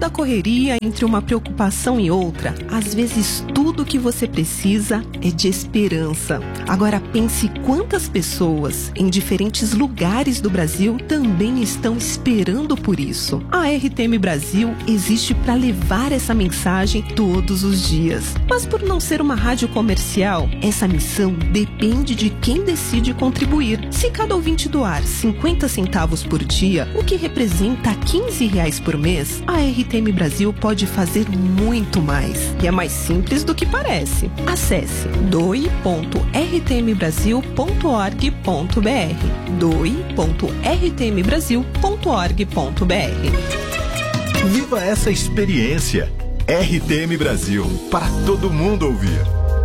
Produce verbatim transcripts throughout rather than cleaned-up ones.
da correria, entre uma preocupação e outra, às vezes tudo que você precisa é de esperança. Agora pense quantas pessoas em diferentes lugares do Brasil também estão esperando por isso. A R T M Brasil existe para levar essa mensagem todos os dias. Mas por não ser uma rádio comercial, essa missão depende de quem decide contribuir. Se cada ouvinte doar cinquenta centavos por dia, o que representa quinze reais por mês, a R T M Brasil pode fazer muito mais. E é mais simples do que parece. Acesse doe ponto r t m brasil ponto org ponto b r doe ponto r t m brasil ponto org ponto b r. Viva essa experiência! R T M Brasil, para todo mundo ouvir.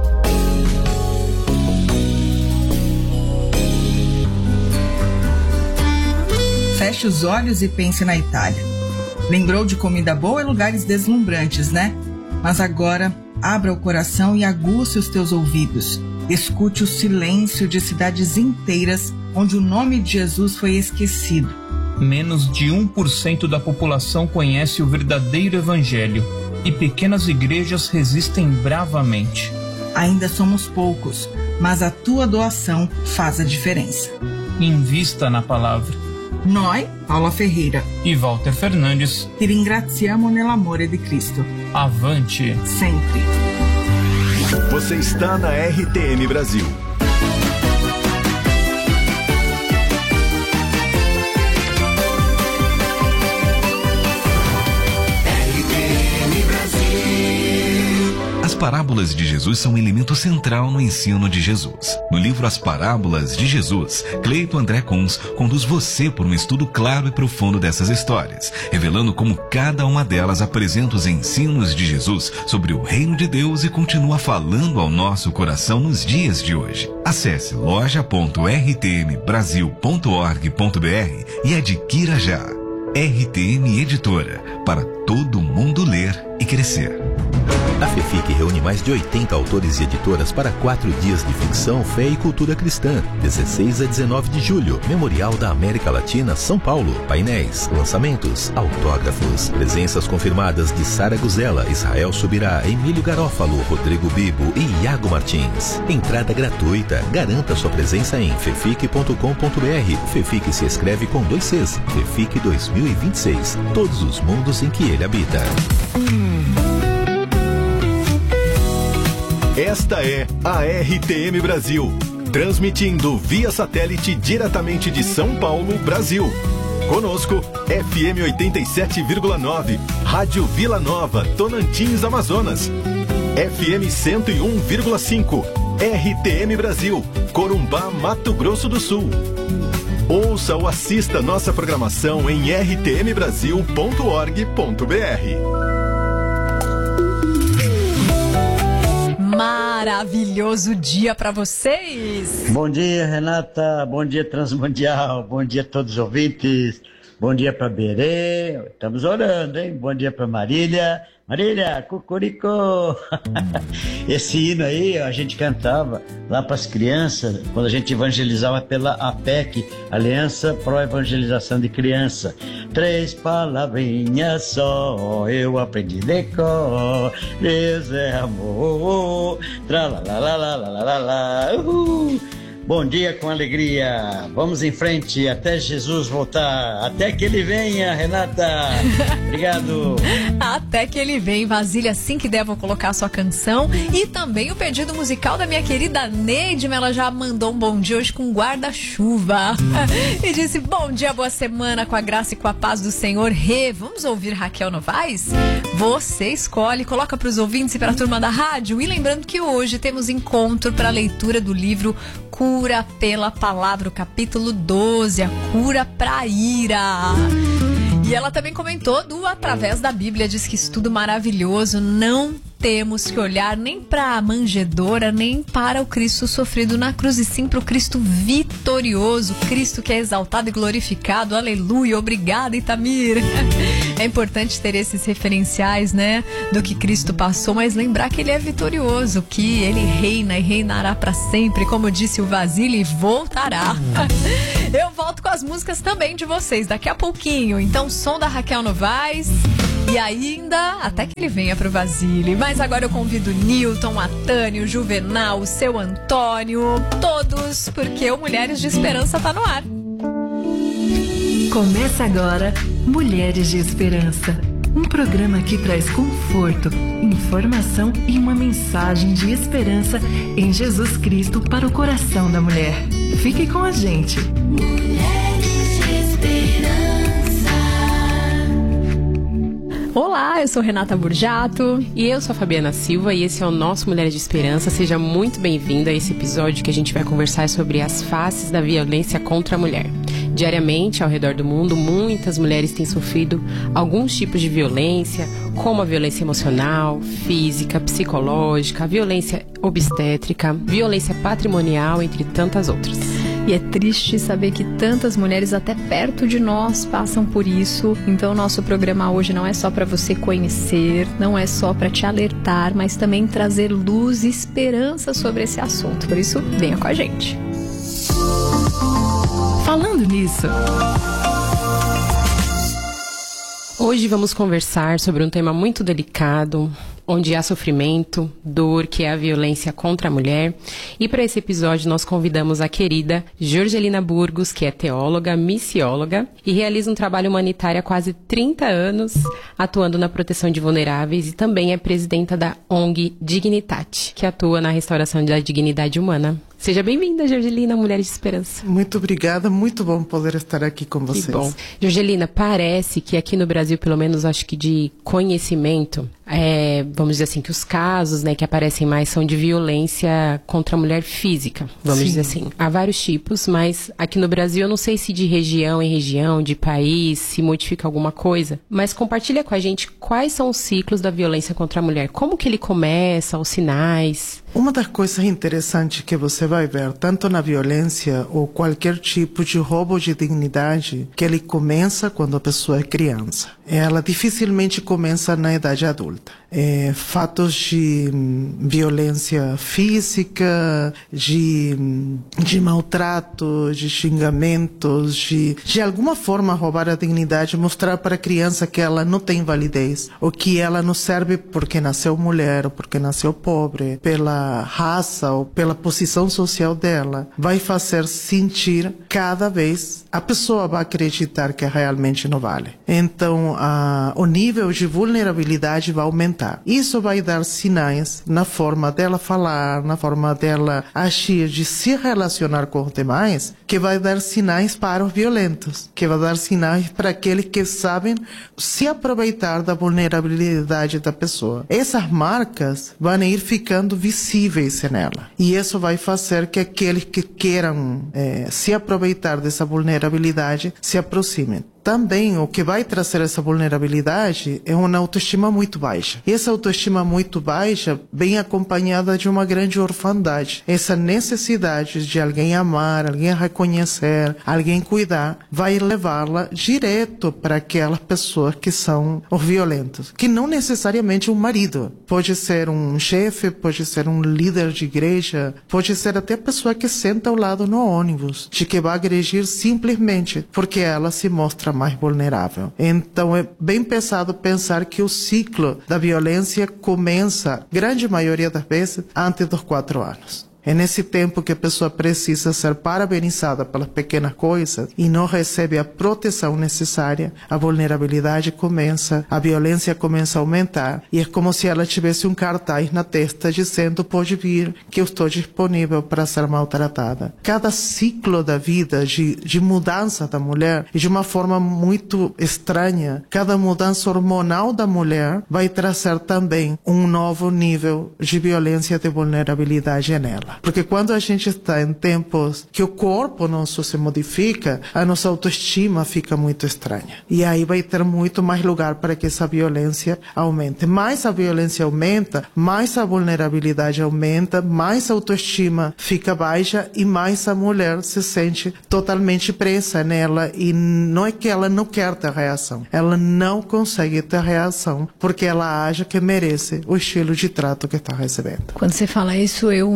Feche os olhos e pense na Itália. Lembrou de comida boa e lugares deslumbrantes, né? Mas agora, abra o coração e aguce os teus ouvidos. Escute o silêncio de cidades inteiras onde o nome de Jesus foi esquecido. Menos de um por cento da população conhece o verdadeiro evangelho e pequenas igrejas resistem bravamente. Ainda somos poucos, mas a tua doação faz a diferença. Invista na palavra. Noi, Paula Ferreira e Walter Fernandes, ti ringraziamo nell'amore di Cristo. Avante! Sempre. Você está na R T M Brasil. As parábolas de Jesus são um elemento central no ensino de Jesus. No livro As Parábolas de Jesus, Cleito André Kunz conduz você por um estudo claro e profundo dessas histórias, revelando como cada uma delas apresenta os ensinos de Jesus sobre o reino de Deus e continua falando ao nosso coração nos dias de hoje. Acesse loja ponto r t m brasil ponto org ponto b r e adquira já. R T M Editora, para todo mundo ler e crescer. A FEFIC reúne mais de oitenta autores e editoras para quatro dias de ficção, fé e cultura cristã. dezesseis a dezenove de julho, Memorial da América Latina, São Paulo. Painéis, lançamentos, autógrafos. Presenças confirmadas de Sara Guzella, Israel Subirá, Emílio Garófalo, Rodrigo Bibo e Iago Martins. Entrada gratuita. Garanta sua presença em fefic ponto com ponto b r. FEFIC se escreve com dois Cs. FEFIC dois mil e vinte e seis. Todos os mundos em que ele habita. Esta é a R T M Brasil, transmitindo via satélite diretamente de São Paulo, Brasil. Conosco, F M oitenta e sete vírgula nove, Rádio Vila Nova, Tonantins, Amazonas. F M cento e um vírgula cinco, R T M Brasil, Corumbá, Mato Grosso do Sul. Ouça ou assista nossa programação em r t m brasil ponto org ponto b r. Maravilhoso dia para vocês! Bom dia, Renata. Bom dia, Transmundial. Bom dia a todos os ouvintes. Bom dia para Berê. Estamos orando, hein? Bom dia para Marília. Marília, cucuricô! Esse hino aí a gente cantava lá para as crianças, quando a gente evangelizava pela A P E C, Aliança Pro Evangelização de Criança. Três palavrinhas só, eu aprendi de cor. Deus é amor, tralalalalalalala, uhul. Bom dia com alegria, vamos em frente até Jesus voltar, até que ele venha, Renata. Obrigado. Até que ele vem, Vasilha, assim que der vou colocar a sua canção e também o pedido musical da minha querida Neide, ela já mandou um bom dia hoje com guarda-chuva e disse bom dia, boa semana com a graça e com a paz do Senhor. Rê, vamos ouvir Raquel Novaes? Você escolhe, coloca para os ouvintes e para a turma da rádio. E lembrando que hoje temos encontro para a leitura do livro Cura pela Palavra, o capítulo doze, a cura pra ira. E ela também comentou do Através da Bíblia, diz que estudo maravilhoso, não temos que olhar nem para a manjedoura, nem para o Cristo sofrido na cruz, e sim para o Cristo vitorioso, Cristo que é exaltado e glorificado. Aleluia, obrigada, Itamir. É importante ter esses referenciais, né, do que Cristo passou, mas lembrar que ele é vitorioso, que ele reina e reinará para sempre, como disse o Vasile, voltará. Eu volto com as músicas também de vocês daqui a pouquinho. Então, som da Raquel Novaes E ainda, até que ele venha pro Vasile. Mas agora eu convido o Newton, a Tânia, o Juvenal, o seu Antônio, todos, porque o Mulheres de Esperança tá no ar. Começa agora Mulheres de Esperança. Um programa que traz conforto, informação e uma mensagem de esperança em Jesus Cristo para o coração da mulher. Fique com a gente. Mulheres de Esperança. Olá, eu sou Renata Burjato. E eu sou a Fabiana Silva e esse é o nosso Mulheres de Esperança. Seja muito bem-vinda a esse episódio que a gente vai conversar sobre as faces da violência contra a mulher. Diariamente, ao redor do mundo, muitas mulheres têm sofrido alguns tipos de violência, como a violência emocional, física, psicológica, a violência obstétrica, violência patrimonial, entre tantas outras. E é triste saber que tantas mulheres até perto de nós passam por isso. Então, nosso programa hoje não é só para você conhecer, não é só para te alertar, mas também trazer luz e esperança sobre esse assunto. Por isso, venha com a gente. Falando nisso, hoje vamos conversar sobre um tema muito delicado, onde há sofrimento, dor, que é a violência contra a mulher. E para esse episódio nós convidamos a querida Jorgelina Burgos, que é teóloga, missióloga e realiza um trabalho humanitário há quase trinta anos, atuando na proteção de vulneráveis, e também é presidenta da O N G Dignitate, que atua na restauração da dignidade humana. Seja bem-vinda, Jorgelina, Mulheres de Esperança. Muito obrigada, muito bom poder estar aqui com vocês. Que bom. Jorgelina, parece que aqui no Brasil, pelo menos acho que de conhecimento, é, vamos dizer assim, que os casos, né, que aparecem mais são de violência contra a mulher física, vamos Sim. dizer assim. Há vários tipos, mas aqui no Brasil eu não sei se de região em região, de país, se modifica alguma coisa, mas compartilha com a gente quais são os ciclos da violência contra a mulher, como que ele começa, os sinais. Uma das coisas interessantes que você vai ver, tanto na violência ou qualquer tipo de roubo de dignidade, que ele começa quando a pessoa é criança. Ela dificilmente começa na idade adulta. É, fatos de hum, violência física, de, hum, de maltrato, de xingamentos, de, de alguma forma roubar a dignidade, mostrar para a criança que ela não tem validez, ou que ela não serve porque nasceu mulher, ou porque nasceu pobre, pela raça ou pela posição social dela, vai fazer sentir cada vez a pessoa vai acreditar que realmente não vale. Então, a, o nível de vulnerabilidade vai aumentar. Isso vai dar sinais na forma dela falar, na forma dela agir, de se relacionar com os demais, que vai dar sinais para os violentos, que vai dar sinais para aqueles que sabem se aproveitar da vulnerabilidade da pessoa. Essas marcas vão ir ficando visíveis nela. E isso vai fazer que aqueles que queiram é, se aproveitar dessa vulnerabilidade se aproximem. Também o que vai trazer essa vulnerabilidade é uma autoestima muito baixa. E essa autoestima muito baixa vem acompanhada de uma grande orfandade. Essa necessidade de alguém amar, alguém reconhecer, alguém cuidar, vai levá-la direto para aquelas pessoas que são os violentos. Que não necessariamente um marido. Pode ser um chefe, pode ser um líder de igreja, pode ser até a pessoa que senta ao lado no ônibus, de que vai agredir simplesmente porque ela se mostra mais vulnerável. Então é bem pesado pensar que o ciclo da violência começa, grande maioria das vezes, antes dos quatro anos. É nesse tempo que a pessoa precisa ser parabenizada pelas pequenas coisas e não recebe a proteção necessária, a vulnerabilidade começa, a violência começa a aumentar, e é como se ela tivesse um cartaz na testa dizendo: pode vir, que eu estou disponível para ser maltratada. Cada ciclo da vida de, de mudança da mulher, e de uma forma muito estranha, cada mudança hormonal da mulher vai trazer também um novo nível de violência, de vulnerabilidade nela. Porque quando a gente está em tempos que o corpo nosso se modifica, a nossa autoestima fica muito estranha. E aí vai ter muito mais lugar para que essa violência aumente. Mais a violência aumenta, mais a vulnerabilidade aumenta, mais a autoestima fica baixa e mais a mulher se sente totalmente presa nela. E não é que ela não quer ter reação. Ela não consegue ter reação porque ela acha que merece o estilo de trato que está recebendo. Quando você fala isso, eu lembro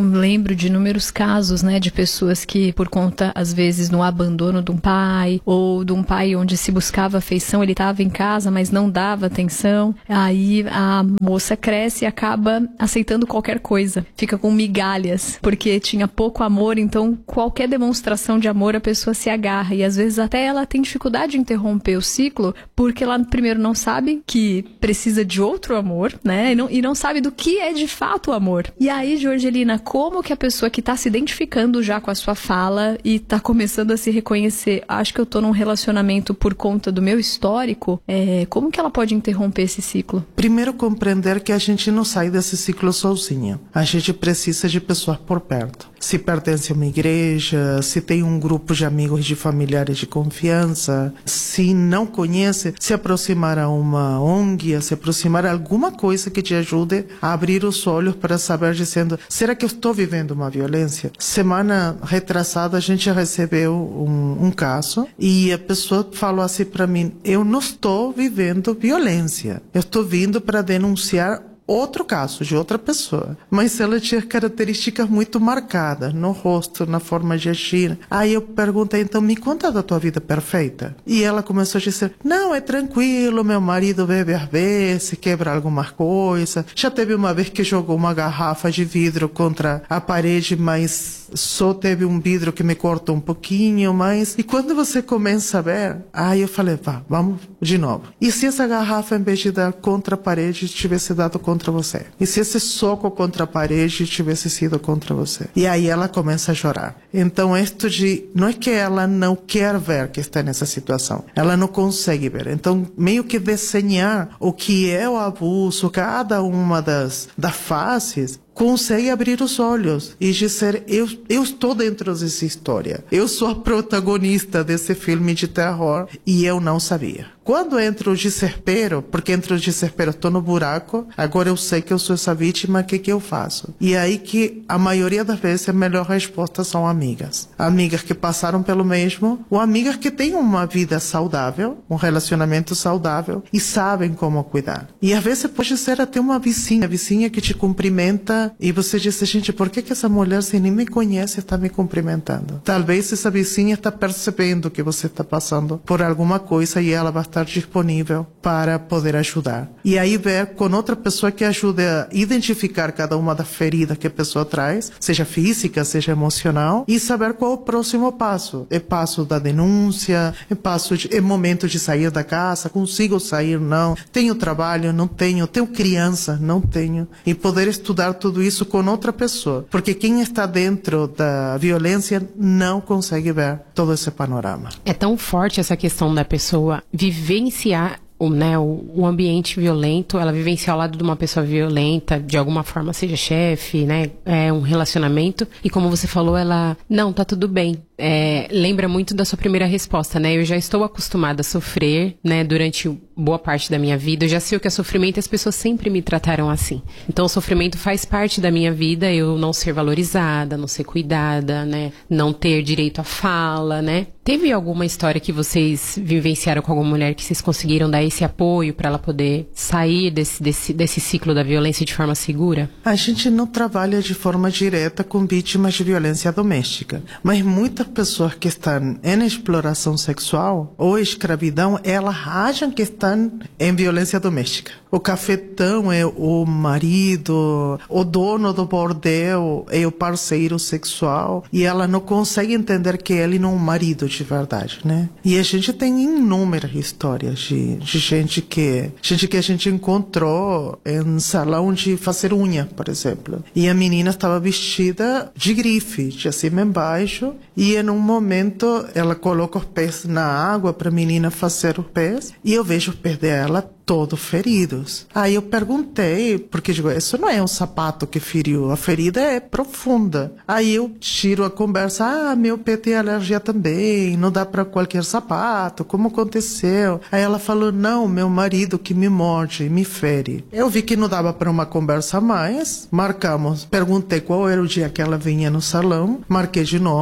lembro de inúmeros casos, né, de pessoas que, por conta, às vezes, no abandono de um pai, ou de um pai onde se buscava afeição, ele estava em casa, mas não dava atenção, aí a moça cresce e acaba aceitando qualquer coisa, fica com migalhas, porque tinha pouco amor, então qualquer demonstração de amor a pessoa se agarra, e às vezes até ela tem dificuldade de interromper o ciclo, porque ela primeiro não sabe que precisa de outro amor, né, e não, e não sabe do que é de fato o amor. E aí, Jorgelina, como que a pessoa que está se identificando já com a sua fala e está começando a se reconhecer, acho que eu tô num relacionamento por conta do meu histórico, é, como que ela pode interromper esse ciclo? Primeiro, compreender que a gente não sai desse ciclo sozinho. A gente precisa de pessoas por perto. Se pertence a uma igreja, se tem um grupo de amigos, de familiares de confiança, se não conhece, se aproximar a uma O N G, se aproximar a alguma coisa que te ajude a abrir os olhos para saber, dizendo, será que eu estou vivendo uma violência? Semana retrasada a gente recebeu um, um caso e a pessoa falou assim para mim, eu não estou vivendo violência, eu estou vindo para denunciar outro caso de outra pessoa, mas ela tinha características muito marcadas no rosto, na forma de agir. Aí eu perguntei, então me conta da tua vida perfeita. E ela começou a dizer, não, é tranquilo, meu marido bebe às vezes, quebra algumas coisas, já teve uma vez que jogou uma garrafa de vidro contra a parede, mas só teve um vidro que me cortou um pouquinho, mas... E quando você começa a ver, aí eu falei, vá, vamos de novo. E se essa garrafa, em vez de dar contra a parede, tivesse dado contra você? E se esse soco contra a parede tivesse sido contra você? E aí ela começa a chorar. Então, isto de... Não é que ela não quer ver que está nessa situação. Ela não consegue ver. Então, meio que desenhar o que é o abuso, cada uma das, das faces, consegue abrir os olhos e dizer, eu, eu estou dentro dessa história. Eu sou a protagonista desse filme de terror e eu não sabia. Quando entra o desespero, porque entra o desespero, estou no buraco, agora eu sei que eu sou essa vítima, o que que eu faço? E aí que a maioria das vezes a melhor resposta são amigas. Amigas que passaram pelo mesmo, ou amigas que têm uma vida saudável, um relacionamento saudável e sabem como cuidar. E às vezes pode ser até uma vizinha, vizinha que te cumprimenta e você diz, gente, por que que essa mulher, se nem me conhece, está me cumprimentando? Talvez essa vizinha está percebendo que você está passando por alguma coisa e ela vai estar disponível para poder ajudar. E aí ver com outra pessoa que ajude a identificar cada uma das feridas que a pessoa traz, seja física, seja emocional, e saber qual é o próximo passo. É passo da denúncia, é passo de, é momento de sair da casa, consigo sair, não, tenho trabalho, não tenho, tenho criança, não tenho, e poder estudar tudo isso com outra pessoa, porque quem está dentro da violência não consegue ver todo esse panorama. É tão forte essa questão da pessoa vivenciar o, né, o, o ambiente violento, ela vivenciar ao lado de uma pessoa violenta, de alguma forma, seja chefe, né, é um relacionamento, e como você falou, ela, não, tá tudo bem. É, lembra muito da sua primeira resposta, né? Eu já estou acostumada a sofrer, né? Durante boa parte da minha vida. Eu já sei o que é sofrimento e as pessoas sempre me trataram assim. Então, o sofrimento faz parte da minha vida. Eu não ser valorizada, não ser cuidada, né? Não ter direito à fala, né? Teve alguma história que vocês vivenciaram com alguma mulher que vocês conseguiram dar esse apoio para ela poder sair desse, desse, desse ciclo da violência de forma segura? A gente não trabalha de forma direta com vítimas de violência doméstica, mas muitas pessoas que estão em exploração sexual ou escravidão, elas acham que estão em violência doméstica. O cafetão é o marido, o dono do bordel é o parceiro sexual, e ela não consegue entender que ele não é um marido de verdade, né? E a gente tem inúmeras histórias de, de gente que gente que a gente encontrou em salão de fazer unha, por exemplo. E a menina estava vestida de grife, de acima embaixo, e em um momento ela coloca os pés na água para a menina fazer os pés, e eu vejo os pés dela todos feridos. Aí eu perguntei, porque digo, isso não é um sapato que feriu, a ferida é profunda. Aí eu tiro a conversa, ah, meu pé tem alergia também, não dá para qualquer sapato, como aconteceu? Aí ela falou, não, meu marido que me morde, me fere. Eu vi que não dava para uma conversa a mais, marcamos, perguntei qual era o dia que ela vinha no salão, marquei de novo.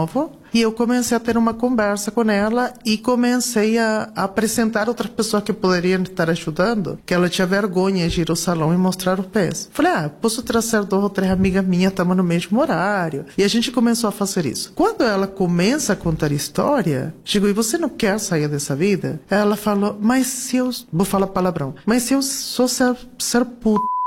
E eu comecei a ter uma conversa com ela e comecei a, a apresentar outras pessoas que poderiam estar ajudando, que ela tinha vergonha de ir ao salão e mostrar os pés. Falei, ah, posso trazer duas ou três amigas minhas, estamos no mesmo horário. E a gente começou a fazer isso. Quando ela começa a contar história, digo, e você não quer sair dessa vida? Ela falou, mas se eu... Vou falar palavrão. Mas se eu sou ser, ser puta...